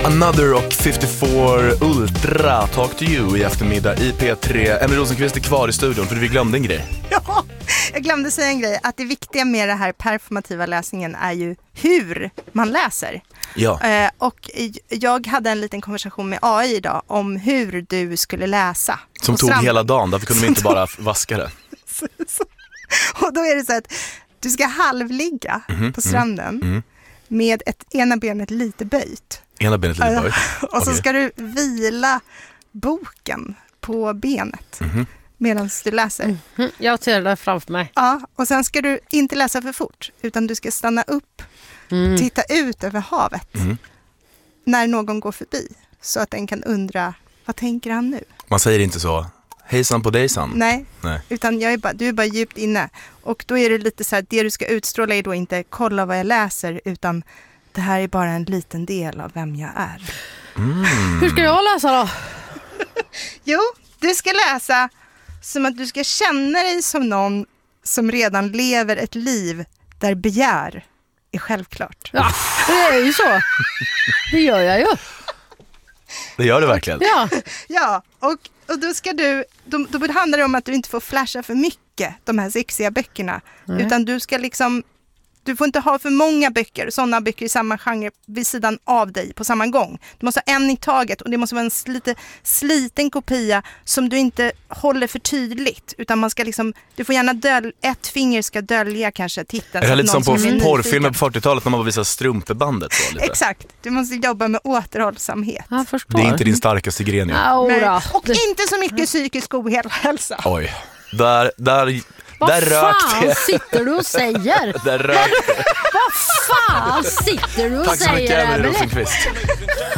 Another och 54 Ultra Talk to You i eftermiddag i P3. Emily Rosenqvist är kvar i studion för vi glömde en grej. Ja, jag glömde säga en grej. Att det viktiga med det här performativa läsningen är ju hur man läser. Ja. Och jag hade en liten konversation med AI idag om hur du skulle läsa. Som tog hela dagen, därför kunde vi inte bara vaska det. Och då är det så att du ska halvligga på stranden med ena benet lite böjt. Ena benet lite böjt. Och så ska du vila boken på benet medan du läser. Jag ser det framför mig. Ja, och sen ska du inte läsa för fort, utan du ska stanna upp, titta ut över havet när någon går förbi, så att den kan undra, vad tänker han nu? Man säger inte så, hejsan på dejsan. Nej. Utan du är bara djupt inne. Och då är det lite så här, det du ska utstråla är då inte kolla vad jag läser, utan det här är bara en liten del av vem jag är. Hur ska jag läsa då? Jo, du ska läsa som att du ska känna dig som någon som redan lever ett liv där begär är självklart. Ja, det är ju så. Det gör jag ju. Det gör det verkligen. Ja, och då ska då handlar det om att du inte får flasha för mycket de här sexiga böckerna. Utan du ska du får inte ha för många böcker, sådana böcker i samma genre vid sidan av dig på samma gång. Du måste ha en i taget och det måste vara en lite sliten kopia som du inte håller för tydligt. Utan man ska du får gärna ett finger ska dölja kanske titeln. Det är lite som på porrfilmer på 40-talet när man visar strumpebandet. Så, lite. Exakt, du måste jobba med återhållsamhet. Jag förstår. Det är inte din starkaste gren ju. Och inte så mycket psykisk ohälsa. Oj, där vad rökte fan sitter du och säger? Där rökte. Vad fan sitter du och säger? Tack så mycket, Emily Rosenqvist.